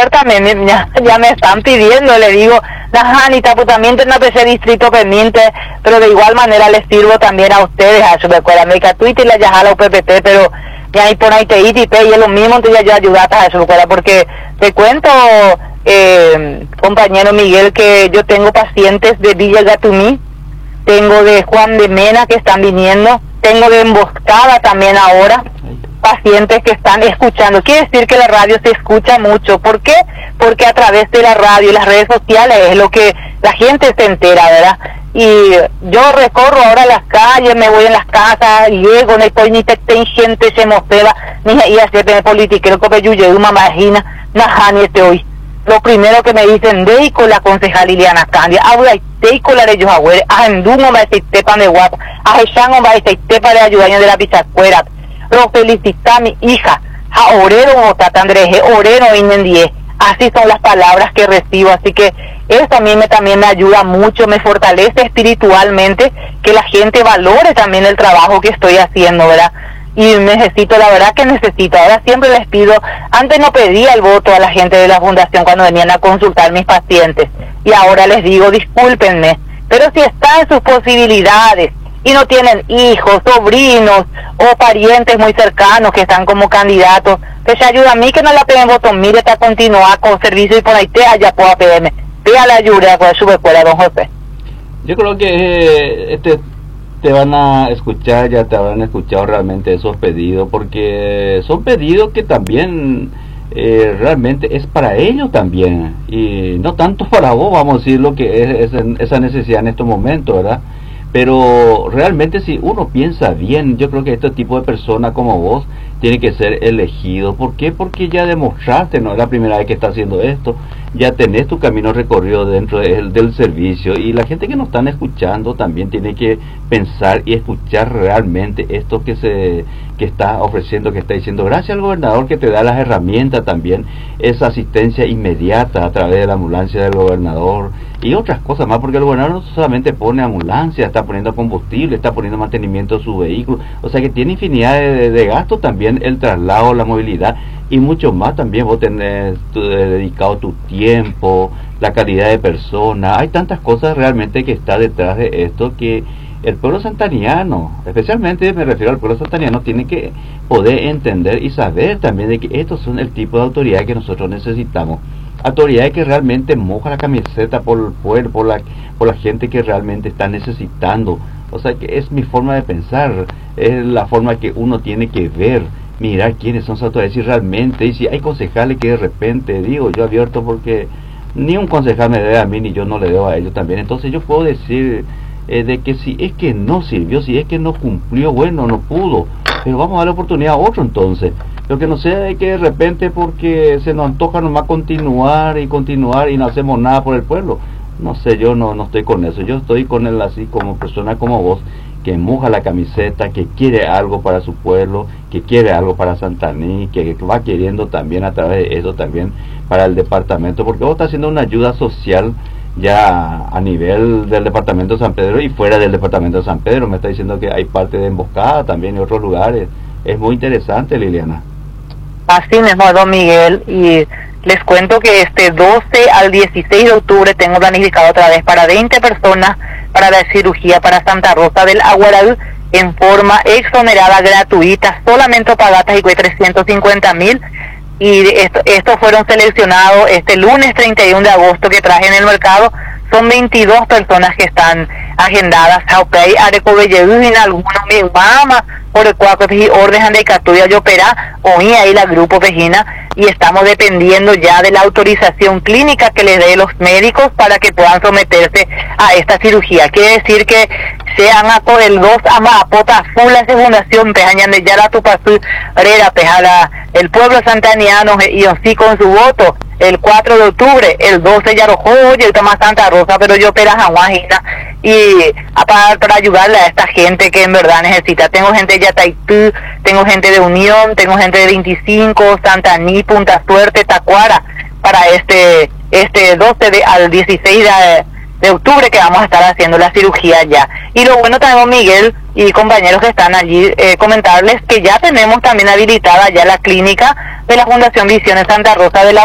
puerta ya me están pidiendo, le digo, Anita, pues también tengo ese distrito pendiente, pero de igual manera les sirvo también a ustedes, a su escuela médica Twitter y la Yajala UPPT, pero ya ahí por ahí te y es lo mismo, entonces ya ayudaste a su escuela, porque te cuento, compañero Miguel, que yo tengo pacientes de Villa Gatumí, tengo de Juan de Mena que están viniendo, tengo de Emboscada también ahora, pacientes que están escuchando. Quiere decir que la radio se escucha mucho. ¿Por qué? Porque a través de la radio y las redes sociales es lo que la gente se entera, ¿verdad? Y yo recorro ahora las calles, me voy en las casas, llego, no estoy ni gente se mostela, ni y así de politiquero que yo llego, imagina, ni este hoy. Lo primero que me dicen, de con la concejal Liliana Candia, habla y con la de ellos agüere, a Endungo va a decir tepa de guapo, a Jeshango va a decir tepa de ayudaño de la pichacuera, lo felicita mi hija, a orero o tatandreje, orero inendie, así son las palabras que recibo, así que eso también me ayuda mucho, me fortalece espiritualmente, que la gente valore también el trabajo que estoy haciendo, ¿verdad? Y necesito, la verdad que necesito, ahora siempre les pido, antes no pedía el voto a la gente de la fundación cuando venían a consultar mis pacientes, y ahora les digo, discúlpenme, pero si está en sus posibilidades, y no tienen hijos, sobrinos, o parientes muy cercanos que están como candidatos, que se ayuda a mí que no la peguen voto, mire, está continuar con servicio y por ahí te allá pueda pedirme, pida la ayuda con su escuela, don José. Yo creo que te van a escuchar, ya te habrán escuchado realmente esos pedidos, porque son pedidos que también realmente es para ellos también, y no tanto para vos, vamos a decir lo que es esa necesidad en estos momentos, ¿verdad? Pero realmente si uno piensa bien, yo creo que este tipo de personas como vos tiene que ser elegido. ¿Por qué? Porque ya demostraste, no es la primera vez que estás haciendo esto, ya tenés tu camino recorrido dentro del servicio, y la gente que nos están escuchando también tiene que pensar y escuchar realmente esto que está ofreciendo, que está diciendo. Gracias al gobernador que te da las herramientas también, esa asistencia inmediata a través de la ambulancia del gobernador y otras cosas más, porque el gobernador no solamente pone ambulancia, está poniendo combustible, está poniendo mantenimiento de su vehículo, o sea que tiene infinidad de gastos también, el traslado, la movilidad y mucho más también. Vos tenés dedicado tu tiempo, la calidad de persona, hay tantas cosas realmente que está detrás de esto, que el pueblo santaniano, especialmente me refiero al pueblo santaniano, tiene que poder entender y saber también de que estos son el tipo de autoridad que nosotros necesitamos, autoridades que realmente moja la camiseta por el pueblo, por la gente que realmente está necesitando. O sea que es mi forma de pensar, es la forma que uno tiene que ver, mirar quiénes son sus autoridades, y realmente, y si hay concejales que de repente, digo yo abierto, porque ni un concejal me debe a mí, ni yo no le debo a ellos también, entonces yo puedo decir de que si es que no sirvió, si es que no cumplió, bueno, no pudo, pero vamos a dar la oportunidad a otro entonces. Lo que no sea es que de repente, porque se nos antoja nomás continuar y no hacemos nada por el pueblo. No sé, yo no estoy con eso, yo estoy con él así como persona como vos, que moja la camiseta, que quiere algo para su pueblo, que quiere algo para Santaní, que va queriendo también a través de eso también para el departamento, porque vos estás haciendo una ayuda social ya a nivel del departamento de San Pedro y fuera del departamento de San Pedro. Me está diciendo que hay parte de Emboscada también y otros lugares. Es muy interesante, Liliana. Así mismo, don Miguel, y les cuento que este 12 al 16 de octubre tengo planificado otra vez para 20 personas para la cirugía para Santa Rosa del Aguaral en forma exonerada, gratuita, solamente pagatas y 350.000. Y estos fueron seleccionados este lunes 31 de agosto que traje en el mercado. Son 22 personas que están agendadas. Aupay, Arecobelleduin, algunos mi mamá, por el cual y orden de Catuya y opera, oí ahí la grupo Pejina, y estamos dependiendo ya de la autorización clínica que les dé los médicos para que puedan someterse a esta cirugía. Quiere decir que sean a por el 2 a pota full la fundación pejañan de Yara Tupazú, Rera Pejala, el pueblo santaniano y así con su voto. El 4 de octubre, el 12 ya Yarojó y el Tomás Santa Rosa, pero yo opera Jaguajina y para ayudarle a esta gente que en verdad necesita. Tengo gente de Yataitú, tengo gente de Unión, tengo gente de 25, Santaní, Punta Suerte, Tacuara, para este 12 al 16 de octubre que vamos a estar haciendo la cirugía ya. Y lo bueno también, Miguel y compañeros que están allí, comentarles que ya tenemos también habilitada ya la clínica de la Fundación Visiones Santa Rosa de la